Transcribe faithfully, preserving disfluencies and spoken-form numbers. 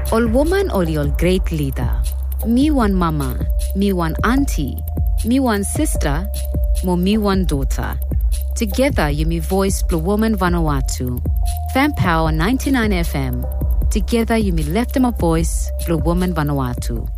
Ol woman ol yol great leader. Me one mama, me one auntie, me one sister, mo me one daughter. Together you me voice Blue Woman Vanuatu. Fan Power ninety-nine F M. Together you me left them a voice Blue Woman Vanuatu.